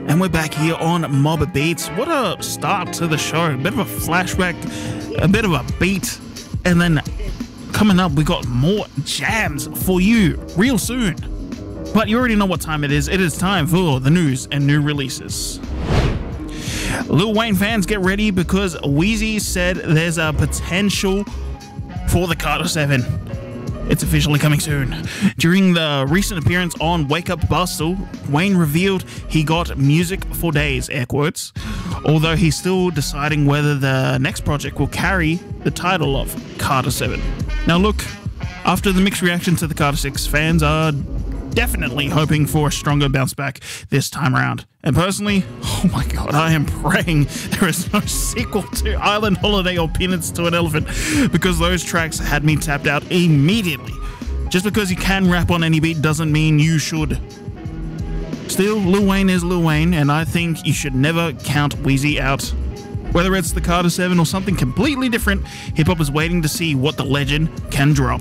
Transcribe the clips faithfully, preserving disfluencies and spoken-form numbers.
And we're back here on Mob Beats. What a start to the show. A bit of a flashback, a bit of a beat, and then coming up, we got more jams for you real soon. But you already know what time it is. It is time for the news and new releases. Lil Wayne fans, get ready because Weezy said there's a potential for the Carter seven. It's officially coming soon. During the recent appearance on Wake Up Bustle, Wayne revealed he got music for days, air quotes, although he's still deciding whether the next project will carry the title of Carter seven. Now look, after the mixed reaction to the Carter six, fans are definitely hoping for a stronger bounce back this time around. And personally, oh my god, I am praying there is no sequel to Island Holiday or Peanuts to an Elephant, because those tracks had me tapped out immediately. Just because you can rap on any beat doesn't mean you should. Still, Lil Wayne is Lil Wayne, and I think you should never count Weezy out. Whether it's the Carter seven or something completely different, hip-hop is waiting to see what the legend can drop.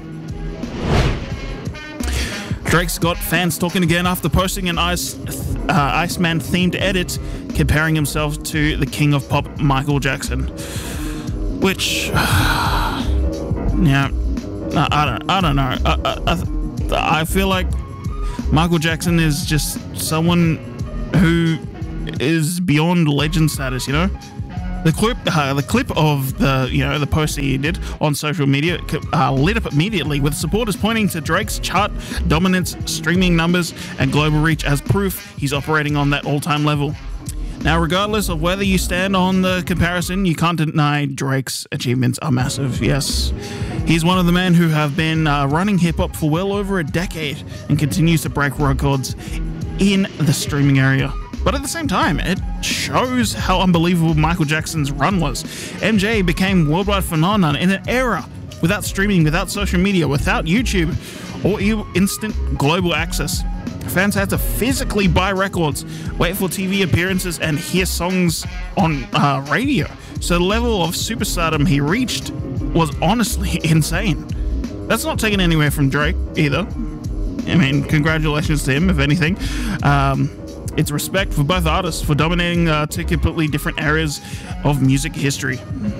Drake's got fans talking again after posting an Ice, uh, Iceman themed edit comparing himself to the king of pop, Michael Jackson. Which, uh, yeah, I don't, I don't know. I, I, I feel like Michael Jackson is just someone who is beyond legend status, you know? The clip, uh, the clip of the, you know, the post that he did on social media uh, lit up immediately, with supporters pointing to Drake's chart dominance, streaming numbers, and global reach as proof he's operating on that all-time level. Now, regardless of whether you stand on the comparison, you can't deny Drake's achievements are massive. Yes, he's one of the men who have been uh, running hip-hop for well over a decade and continues to break records in the streaming area. But at the same time, it shows how unbelievable Michael Jackson's run was. M J became a worldwide phenomenon in an era without streaming, without social media, without YouTube, or instant global access. Fans had to physically buy records, wait for T V appearances, and hear songs on uh, radio. So the level of superstardom he reached was honestly insane. That's not taken anywhere from Drake either. I mean, congratulations to him, if anything. Um... It's respect for both artists for dominating uh, two completely different areas of music history.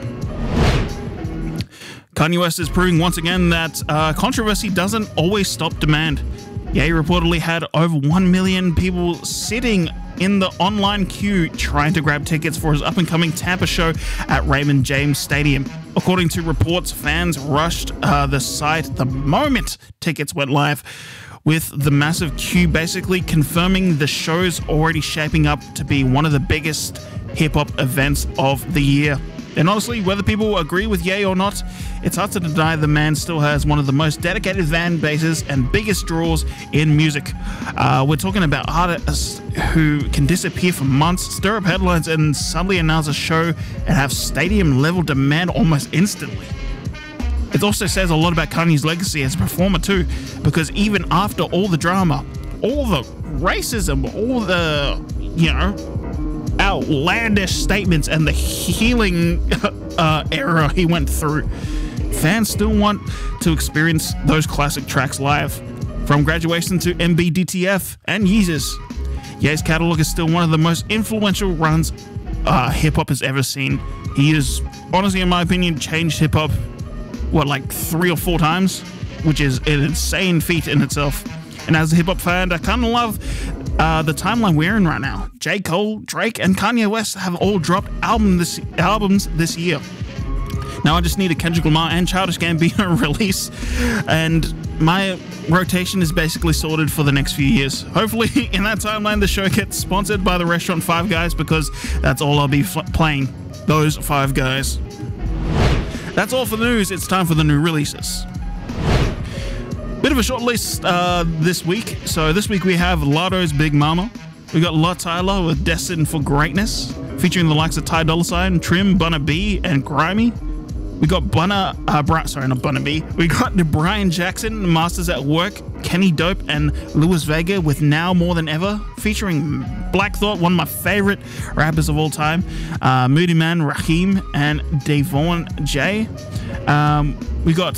Kanye West is proving once again that uh, controversy doesn't always stop demand. Ye reportedly had over one million people sitting in the online queue trying to grab tickets for his up-and-coming Tampa show at Raymond James Stadium. According to reports, fans rushed uh, the site the moment tickets went live, with the massive queue basically confirming the show's already shaping up to be one of the biggest hip-hop events of the year. And honestly, whether people agree with Ye or not, it's hard to deny the man still has one of the most dedicated fan bases and biggest draws in music. Uh, we're talking about artists who can disappear for months, stir up headlines, and suddenly announce a show and have stadium-level demand almost instantly. It also says a lot about Kanye's legacy as a performer too, because even after all the drama, all the racism, all the, you know, outlandish statements and the healing uh, era he went through, fans still want to experience those classic tracks live. From Graduation to M B D T F and Yeezus, Ye's catalog is still one of the most influential runs uh, hip-hop has ever seen. He has, honestly, in my opinion, changed hip-hop what, like three or four times, which is an insane feat in itself. And as a hip-hop fan, I kind of love uh, the timeline we're in right now. J. Cole, Drake, and Kanye West have all dropped album this, albums this year. Now I just need a Kendrick Lamar and Childish Gambino release, and my rotation is basically sorted for the next few years. Hopefully in that timeline the show gets sponsored by the restaurant Five Guys, because that's all I'll be playing, those Five Guys. That's all for the news. It's time for the new releases. Bit of a short list uh, this week. So this week we have Latto's Big Mama. We got La Tyler with Destined for Greatness, featuring the likes of Ty Dolla Sign, Trim, Bunna B, and Grimy. We got Bunna, uh, Bri- sorry, not Bunna B. We got Brian Jackson, Masters at Work, Kenny Dope, and Louis Vega with Now More Than Ever, featuring Black Thought, one of my favorite rappers of all time, uh, Moody Man, Raheem, and Devon J. Um, we got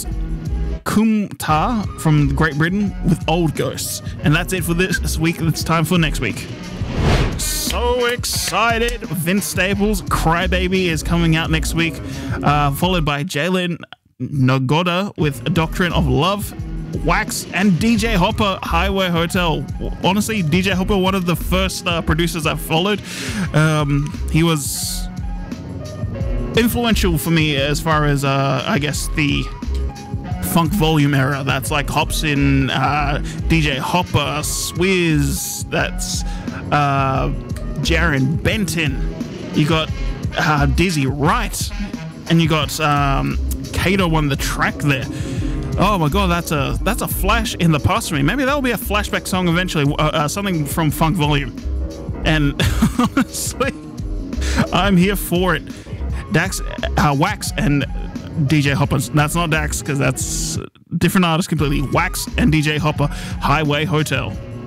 Kumtar from Great Britain with Old Ghosts. And that's it for this week. It's time for next week. so excited. Vince Staples' Crybaby is coming out next week, uh, followed by Jalen Nogoda with Doctrine of Love, Wax, and D J Hopper, Highway Hotel. Honestly, D J Hopper, one of the first uh, producers I followed. Um, he was influential for me as far as, uh, I guess, the funk volume era. That's like Hopsin, uh, D J Hopper, Swizz, that's uh, Jaron Benton. You got uh, Dizzy Wright, and you got um, Kato on the track there. Oh my god, that's a that's a flash in the past for me. Maybe that'll be a flashback song eventually, uh, uh, something from Funk Volume. And honestly, I'm here for it. Dax, uh, Wax, and D J Hopper. That's not Dax, because that's different artists completely. Wax and D J Hopper, Highway Hotel.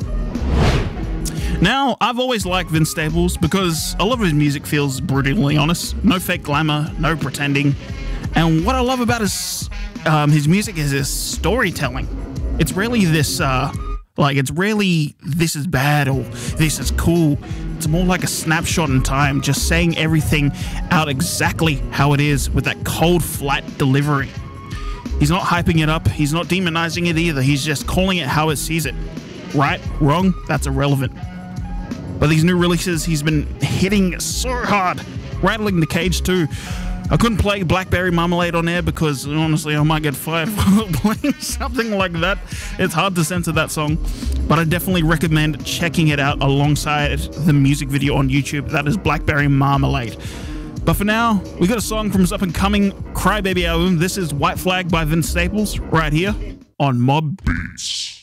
Now, I've always liked Vince Staples because a lot of his music feels brutally honest. No fake glamour, no pretending. And what I love about his um, his music is his storytelling. It's really this, uh, like, it's really this is bad or this is cool. It's more like a snapshot in time, just saying everything out exactly how it is with that cold, flat delivery. He's not hyping it up. He's not demonizing it either. He's just calling it how it sees it. Right? Wrong? That's irrelevant. But these new releases, he's been hitting so hard, rattling the cage too. I couldn't play Blackberry Marmalade on air because honestly I might get fired for playing something like that. It's hard to censor that song, but I definitely recommend checking it out alongside the music video on YouTube. That is Blackberry Marmalade. But for now, we got a song from his up and coming Crybaby album. This is White Flag by Vince Staples right here on Mob Beats.